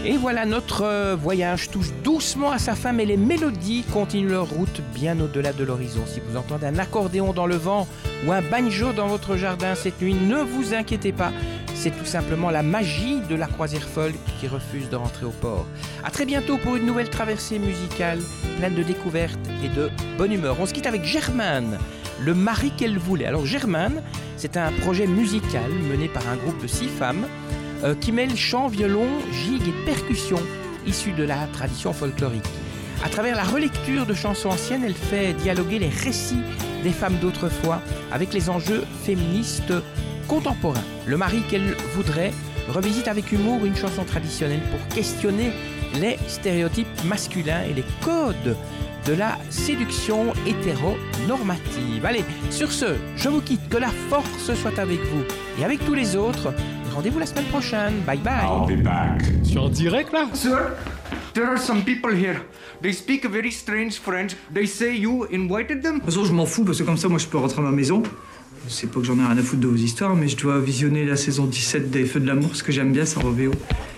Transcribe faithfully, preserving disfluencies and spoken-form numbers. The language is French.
Et voilà, notre euh, voyage touche doucement à sa fin, mais les mélodies continuent leur route bien au-delà de l'horizon. Si vous entendez un accordéon dans le vent ou un banjo dans votre jardin cette nuit, ne vous inquiétez pas, c'est tout simplement la magie de la croisière folk qui refuse de rentrer au port. A très bientôt pour une nouvelle traversée musicale, pleine de découvertes et de bonne humeur. On se quitte avec Germaine, le mari qu'elle voulait. Alors Germaine, c'est un projet musical mené par un groupe de six femmes euh, qui mêle chant, violon, gigue et percussion issus de la tradition folklorique. À travers la relecture de chansons anciennes, elle fait dialoguer les récits des femmes d'autrefois avec les enjeux féministes contemporains. Le mari qu'elle voudrait revisite avec humour une chanson traditionnelle pour questionner les stéréotypes masculins et les codes de la séduction hétéronormative. Allez, sur ce, je vous quitte, que la force soit avec vous et avec tous les autres. Rendez-vous la semaine prochaine. Bye bye. I'll be back. Sur un direct là? Sir, there are some people here. They speak a very strange French. They say you invited them. De toute façon, je m'en fous parce que comme ça, moi, je peux rentrer à ma maison. C'est pas que j'en ai rien à foutre de vos histoires, mais je dois visionner la saison dix-sept des Feux de l'amour, parce que j'aime bien ça en V O.